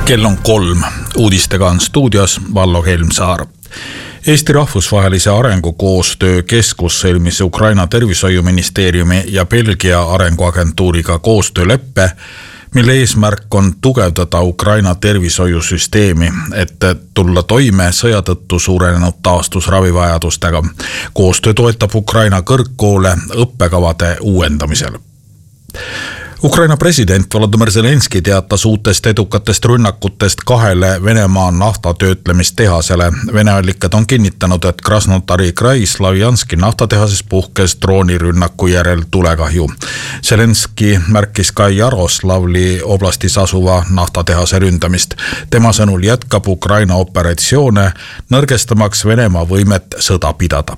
Kell on 3. Uudistega on stuudios Vallo Helmsaar. Eesti rahvusvahelise arengukoostöö keskus sõlmis Ukraina tervishoiuministeeriumi ja Belgia arenguagentuuriga koostööleppe, mille eesmärk on tugevdada Ukraina tervishoiusüsteemi, et tulla toime sõja tõttu suurenenud taastusravivajadustega. Koostöö toetab Ukraina kõrgkoole õppekavade uuendamisel. Ukraina president Volodymyr Zelenski teatas uutest edukatest rünnakutest 2 Venemaa naftatöötlemistehasele. Vene allikad on kinnitanud, et Krasnodari Krai Slavjanski naftatehases puhkes droonirünnaku järel tulekahju. Zelenski märkis ka Jaroslavli oblastis asuva naftatehase ründamist. Tema sõnul jätkab Ukraina operatsioone, nõrgestamaks Venemaa võimet sõda pidada.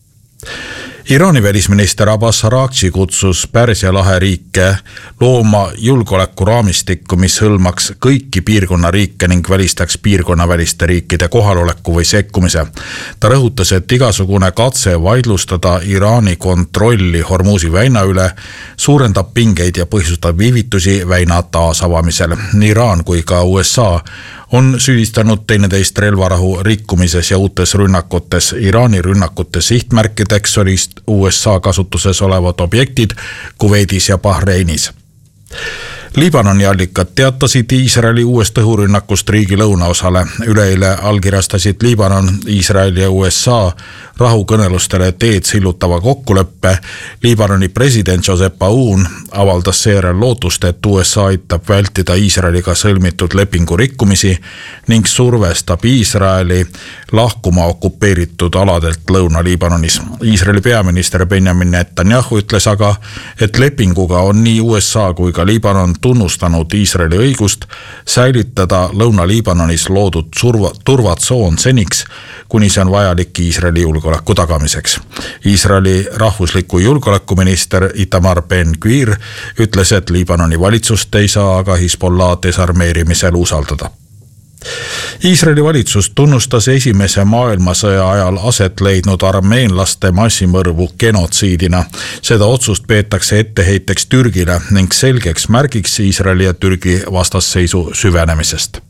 Iraani välisminister Abbas Araghchi kutsus Pärsia lahe riike looma julgeolekuraamistikku, mis hõlmaks kõiki piirkonna riike ning välistaks piirkonnaväliste riikide kohaloleku või sekkumise. Ta rõhutas, et igasugune katse vaidlustada Iraani kontrolli Hormuzi väina üle suurendab pingeid ja põhjustab viivitusi väina taasavamisel. Nii Iraan kui ka USA on süüdistanud teineteist relvarahu rikkumises ja uutes rünnakutes. Iraani rünnakute sihtmärkideks oli USA kasutuses olevad objektid Kuveidis ja Bahreinis. Liibanoni allikad teatasid Iisraeli uuest õhurünnakust riigi lõunaosale. Üleeile allkirjastasid Liibanon, Iisrael ja USA rahukõnelustele teed sillutava kokkuleppe. Liibanoni president Joseph Aoun avaldas seejärel lootust, et USA aitab vältida Iisraeliga sõlmitud lepingu rikkumisi ning survestab Iisraeli lahkuma okupeeritud aladelt Lõuna-Liibanonis. Iisraeli peaminister Benjamin Netanyahu ütles aga, et lepinguga on nii USA kui ka Liibanon tunnustanud Iisraeli õigust säilitada Lõuna-Liibanonis loodud turvatsoon seniks, kuni see on vajalik Iisraeli julgeoleku tagamiseks. Iisraeli rahvusliku julgeolekuminister Itamar Ben-Gvir ütles, et Liibanoni valitsust ei saa aga Hezbollah desarmeerimisel usaldada. Iisraeli valitsus tunnustas Esimese maailmasõja ajal aset leidnud armeenlaste massimõrvu genotsiidina. Seda otsust peetakse etteheiteks Türgile ning selgeks märgiks Iisraeli ja Türgi vastasseisu süvenemisest.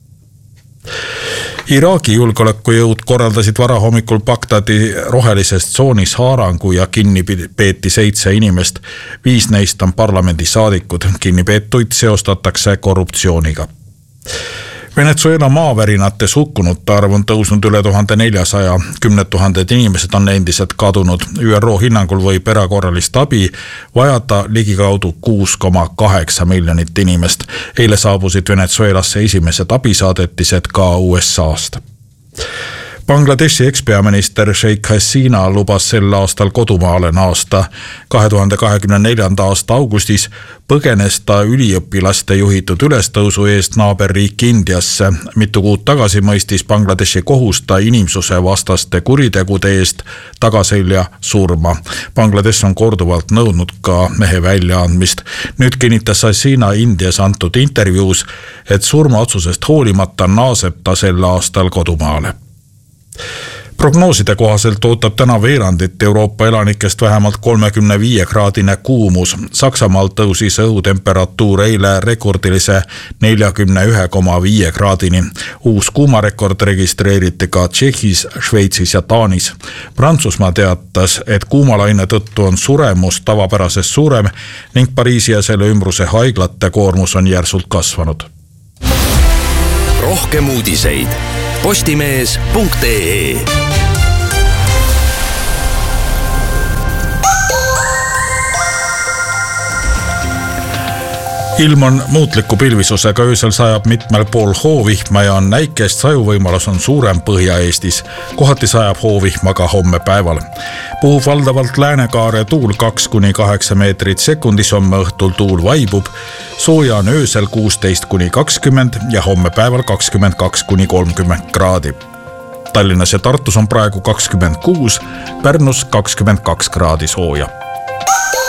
Iraagi julgeolekujõud korraldasid varahommikul Bagdadi rohelisest tsoonis haarangu ja kinni peeti 7 inimest. 5 neist on parlamendisaadikud. Kinnipeetuid seostatakse korruptsiooniga. Venezuela maavärinate hukkunute arv on tõusnud üle 1400, 10 000 inimesed on endiselt kadunud. ÜRO hinnangul võib erakorralist abi vajada ligikaudu 6,8 miljonit inimest. Eile saabusid Venezuelasse esimesed abisaadetised ka USA-st. Bangladeshi ekspeaminister Sheikh Hasina lubas sel aastal kodumaale naasta. 2024. aasta augustis põgenes ta üliõpilaste juhitud ülestõusu eest naaberriiki Indiasse. Mitu kuud tagasi mõistis Bangladeshi kohus ta inimsuse vastaste kuritegude eest tagaselja surma. Bangladesh on korduvalt nõudnud ka mehe väljaandmist. Nüüd kinnitas Hasina Indias antud intervjuus, et surmaotsusest hoolimata naaseb ta sel aastal kodumaale. Prognooside kohaselt ootab täna veerandit Euroopa elanikest vähemalt 35-kraadine kuumus. Saksamaal tõusis õhutemperatuur eile rekordilise 41,5 kraadini. Uus kuumarekord registreeriti ka Tšehhis, Šveitsis ja Taanis. Prantsusmaa teatas, et kuumalaine tõttu on suremus tavapärasest suurem ning Pariisi ja selle ümbruse haiglate koormus on järsult kasvanud. Rohkem uudiseid postimees.ee. Ilm on muutliku pilvisusega, öösel sajab mitmel pool hoovihma ja on näikest, sajuvõimalus on suurem Põhja-Eestis. Kohati sajab hoovihma ka homme päeval. Puhub valdavalt läänekaare tuul 2-8 meetrit sekundis, homme õhtul tuul vaibub. Sooja on öösel 16-20 ja homme päeval 22-30 kraadi. Tallinnas ja Tartus on praegu 26, Pärnus 22 kraadi sooja.